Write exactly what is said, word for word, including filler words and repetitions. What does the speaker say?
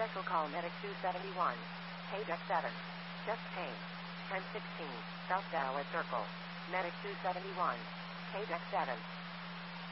Special call Medic two seventy-one. Page X seven. Chest pain. ten sixteen. South Dallas Circle. Medic two seventy-one. Page X seven.